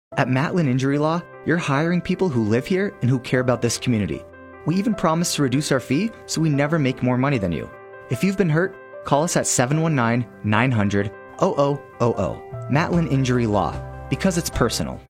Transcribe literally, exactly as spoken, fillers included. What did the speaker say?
At Matlin Injury Law, you're hiring people who live here and who care about this community. We even promise to reduce our fee so we never make more money than you. If you've been hurt, call us at seven one nine, nine hundred, zero zero zero zero. Matlin Injury Law, because it's personal.